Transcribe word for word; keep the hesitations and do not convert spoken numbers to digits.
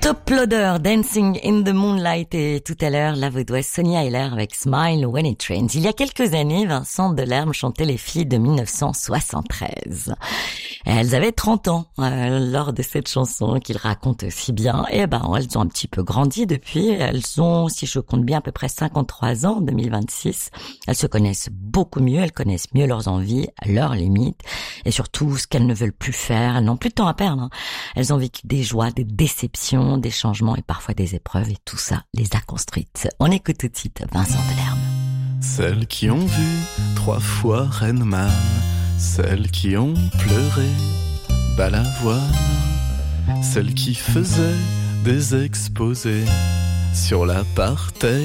Top Loader, Dancing in the Moonlight, et tout à l'heure, la vaudoise Sonia Hiller avec Smile When It Rains. Il y a quelques années, Vincent Delerme chantait les filles de mille neuf cent soixante-treize. Elles avaient trente ans euh, lors de cette chanson qu'il raconte si bien. Et ben, elles ont un petit peu grandi depuis. Elles ont, si je compte bien, à peu près cinquante-trois ans en deux mille vingt-six. Elles se connaissent beaucoup mieux, elles connaissent mieux leurs envies, leurs limites, et surtout ce qu'elles ne veulent plus faire. Elles n'ont plus de temps à perdre, hein. Elles ont vécu des joies, des déceptions, des changements et parfois des épreuves, et tout ça les a construites. On écoute tout de suite Vincent Delerme. Celles qui ont vu trois fois Rainman, celles qui ont pleuré Balavoine, celles qui faisaient des exposés sur l'apartheid